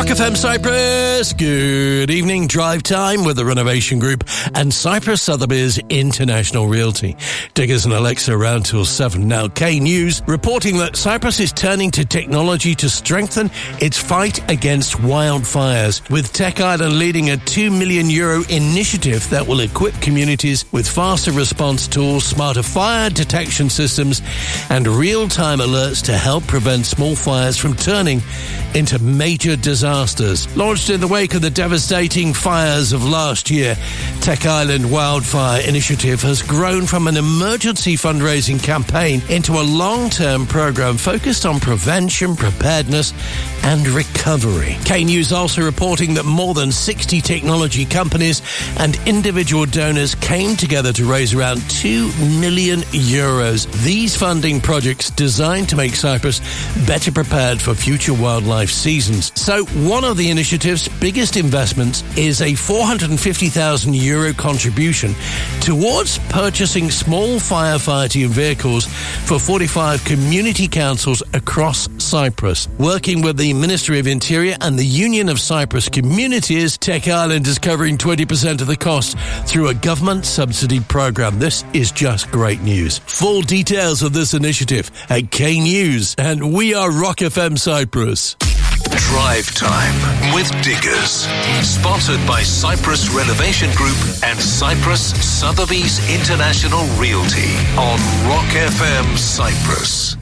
Rock FM Cyprus. Good evening. Drive time with the Renovation Group and Cyprus Sotheby's International Realty. Diggers and Alexa around till 7. Now, K News reporting that Cyprus is turning to technology to strengthen its fight against wildfires, with Tech Island leading a €2 million initiative that will equip communities with faster response tools, smarter fire detection systems, and real-time alerts to help prevent small fires from turning into major disasters. Launched in the wake of the devastating fires of last year, Tech Island Wildfire Initiative has grown from an emergency fundraising campaign into a long-term program focused on prevention, preparedness, and recovery. K News also reporting that more than 60 technology companies and individual donors came together to raise around €2 million. These funding projects designed to make Cyprus better prepared for future wildlife seasons. So one of the initiative's biggest investments is a €450,000 contribution towards purchasing small firefighting vehicles for 45 community councils across Cyprus. Working with the Ministry of Interior and the Union of Cyprus Communities, Tech Island is covering 20% of the cost through a government subsidy program. This is just great news. Full details of this initiative at K News, and we are Rock FM Cyprus. Drive Time with Diggers. Sponsored by Cyprus Renovation Group and Cyprus Sotheby's International Realty on Rock FM Cyprus.